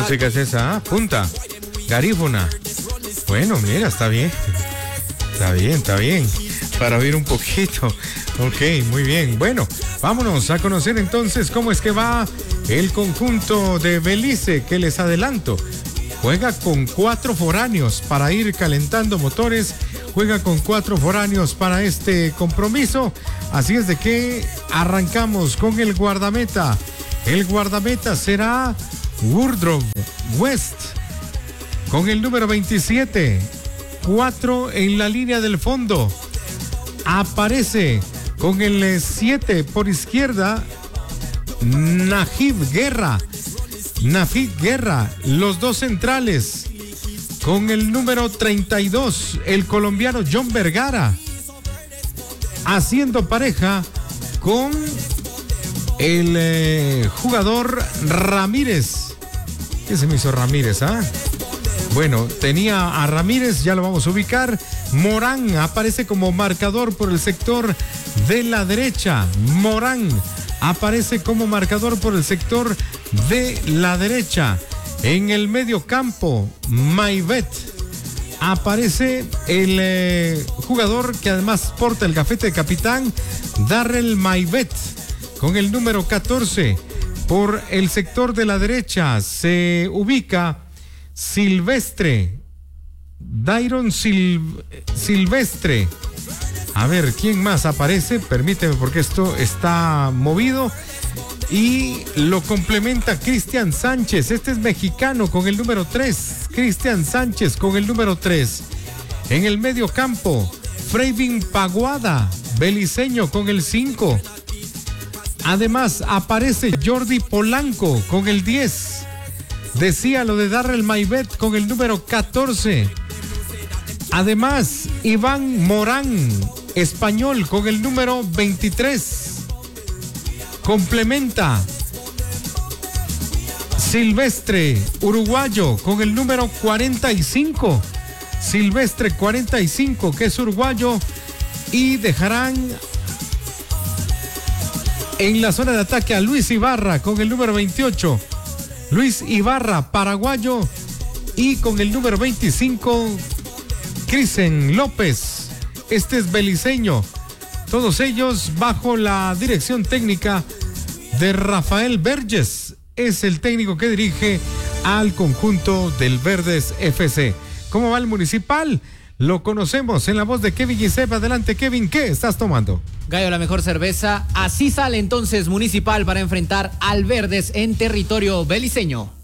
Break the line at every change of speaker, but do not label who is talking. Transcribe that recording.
música es esa? Punta, garífuna. Bueno, mira, está bien. Está bien. Para oír un poquito. Ok, muy bien. Bueno, vámonos a conocer entonces cómo es que va el conjunto de Belice, que les adelanto. Juega con 4 foráneos para ir calentando motores. Juega con 4 foráneos para este compromiso. Así es de que arrancamos con el guardameta. El guardameta será Woodrow West con el número 27. 4 en la línea del fondo. Aparece con el 7 por izquierda Najib Guerra. Los 2 centrales. Con el número 32, el colombiano John Vergara. Haciendo pareja con el jugador Ramírez. ¿Qué se me hizo Ramírez, Bueno, tenía a Ramírez, ya lo vamos a ubicar. Morán aparece como marcador por el sector de la derecha. Morán aparece como marcador por el sector de la derecha. En el medio campo, Maivet. Aparece el jugador que además porta el gafete de capitán, Darrell Maivet, con el número 14. Por el sector de la derecha se ubica Silvestre. Dairon Silvestre. A ver, ¿quién más aparece? Permíteme porque esto está movido. Y lo complementa Cristian Sánchez. Este es mexicano con el número 3. Cristian Sánchez con el número 3. En el medio campo, Freivin Paguada, beliceño con el 5. Además, aparece Jordi Polanco con el 10. Decía lo de Darrell Maivet con el número 14. Además, Iván Morán, español, con el número 23. Complementa Silvestre, uruguayo, con el número 45. Silvestre 45, que es uruguayo. Y dejarán en la zona de ataque a Luis Ibarra con el número 28. Luis Ibarra, paraguayo. Y con el número 25, Crisen López. Este es beliceño. Todos ellos bajo la dirección técnica de Rafael Verges. Es el técnico que dirige al conjunto del Verdes FC. ¿Cómo va el Municipal? Lo conocemos en la voz de Kevin Giuseppe. Adelante, Kevin, ¿qué estás tomando?
Gallo, la mejor cerveza. Así sale entonces Municipal para enfrentar al Verdes en territorio beliceño.